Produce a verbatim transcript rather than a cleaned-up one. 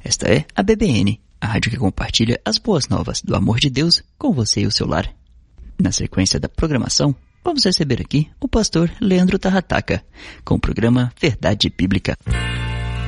Esta é a B B N, a rádio que compartilha as boas novas do amor de Deus com você e o seu lar. Na sequência da programação, vamos receber aqui o pastor Leandro Tarrataca, com o programa Verdade Bíblica.